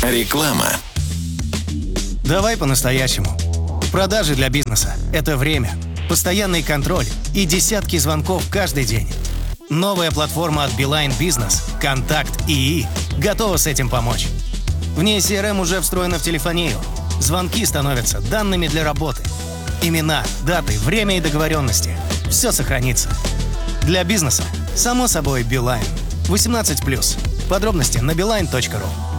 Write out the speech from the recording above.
Реклама. Давай по-настоящему. Продажи для бизнеса – это время, постоянный контроль и десятки звонков каждый день. Новая платформа от Beeline Business, Контакт ИИ, готова с этим помочь. В ней CRM уже встроена в телефонию. Звонки становятся данными для работы. Имена, даты, время и договоренности – все сохранится. Для бизнеса, само собой, Beeline. 18+. Подробности на beeline.ru.